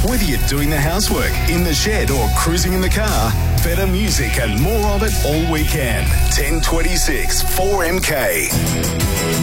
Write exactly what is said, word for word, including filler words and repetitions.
Whether you're doing the housework, in the shed or cruising in the car, better music and more of it all weekend. ten twenty-six four M K.